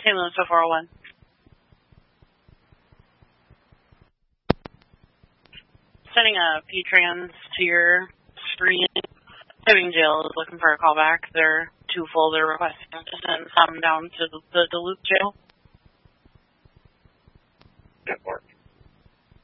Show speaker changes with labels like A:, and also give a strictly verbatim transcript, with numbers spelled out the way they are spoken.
A: Saint Louis four oh one. Sending a P-Trans to your screen. Tybing Jail is looking for a callback. They're too full. They're requesting to send some down to the, the Duluth jail.
B: Network.